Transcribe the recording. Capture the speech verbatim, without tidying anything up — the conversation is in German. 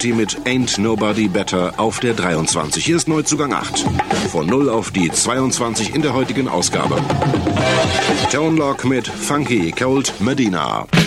City mit Ain't Nobody Better auf der dreiundzwanzig. Hier ist Neuzugang acht. Von null auf die zweiundzwanzig in der heutigen Ausgabe. Tone Loc mit Funky Cold Medina.